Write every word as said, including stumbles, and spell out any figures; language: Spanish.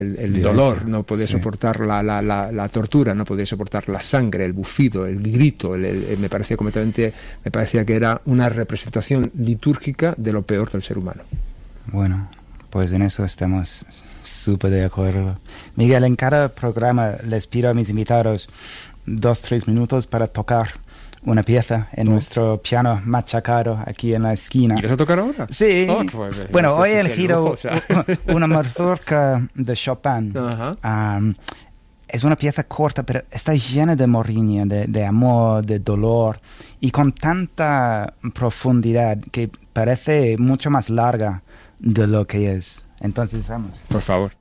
el, el dolor, no podía sí. soportar la, la, la, la tortura, no podía soportar la sangre, el bufido, el grito. El, el, el, me parecía completamente, me parecía que era una representación litúrgica de lo peor del ser humano. Bueno, pues en eso estamos súper de acuerdo. Miguel, en cada programa les pido a mis invitados dos, tres minutos para tocar una pieza en oh. nuestro piano machacado aquí en la esquina. ¿Y vas a tocar ahora? Sí. Oh, pues, bueno, no sé hoy si he elegido lujo, o sea. una mazurca de Chopin. Uh-huh. Um, es una pieza corta, pero está llena de morriña, de, de amor, de dolor, y con tanta profundidad que parece mucho más larga de lo que es. Entonces, vamos. Por favor.